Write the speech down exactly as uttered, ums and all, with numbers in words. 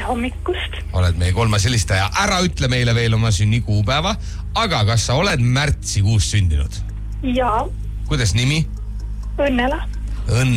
hommikust. Oled meie kolmas helistaja. Ära ütle meile veel oma sünnikuupäeva, aga kas sa oled märtsikuus sündinud? Jaa. Kuidas nimi? Õnnela. Õnn